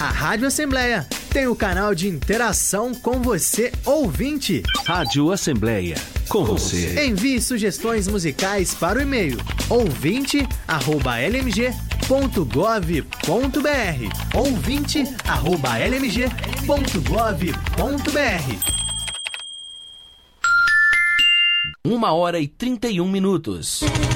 A Rádio Assembleia tem o canal de interação com você, ouvinte. Rádio Assembleia, com você. Envie sugestões musicais para o e-mail ouvinte@lmg.gov.br. ouvinte@lmg.gov.br. 1h31.